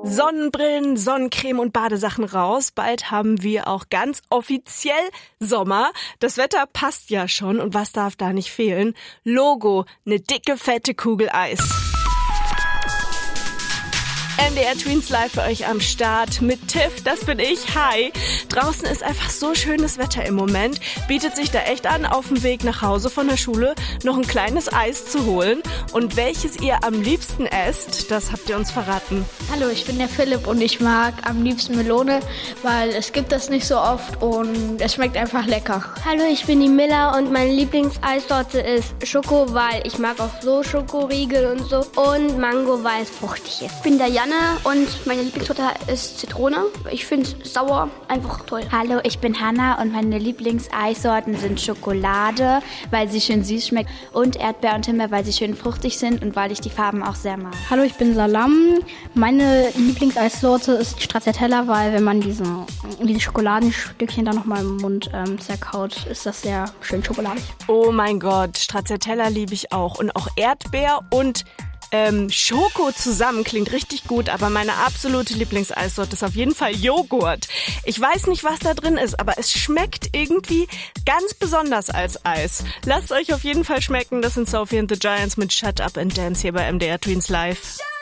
Sonnenbrillen, Sonnencreme und Badesachen raus. Bald haben wir auch ganz offiziell Sommer. Das Wetter passt ja schon und was darf da nicht fehlen? Logo, eine dicke, fette Kugel Eis. MDR Tweens Live für euch am Start mit Tiff, das bin ich, hi. Draußen ist einfach so schönes Wetter im Moment, bietet sich da echt an, auf dem Weg nach Hause von der Schule noch ein kleines Eis zu holen. Und welches ihr am liebsten esst, das habt ihr uns verraten. Hallo, ich bin der Philipp und ich mag am liebsten Melone, weil es gibt das nicht so oft und es schmeckt einfach lecker. Hallo, ich bin die Miller und meine Lieblingseissorte ist Schoko, weil ich mag auch so Schokoriegel und so, und Mango, weil es fruchtig ist. Ich bin der Janne und meine Lieblingssorte ist Zitrone. Ich finde es sauer einfach toll. Hallo, ich bin Hanna und meine Lieblingseissorten sind Schokolade, weil sie schön süß schmeckt, und Erdbeer und Himbeer, weil sie schön fruchtig sind und weil ich die Farben auch sehr mag. Hallo, ich bin Salam. Meine Lieblingseissorte ist Stracciatella, weil wenn man diese Schokoladenstückchen dann nochmal im Mund zerkaut, ist das sehr schön schokoladig. Oh mein Gott, Stracciatella liebe ich auch. Und auch Erdbeer und Schoko zusammen klingt richtig gut, aber meine absolute Lieblingseissorte ist auf jeden Fall Joghurt. Ich weiß nicht, was da drin ist, aber es schmeckt irgendwie ganz besonders als Eis. Lasst euch auf jeden Fall schmecken. Das sind Sophie and the Giants mit Shut Up and Dance hier bei MDR Tweens Live.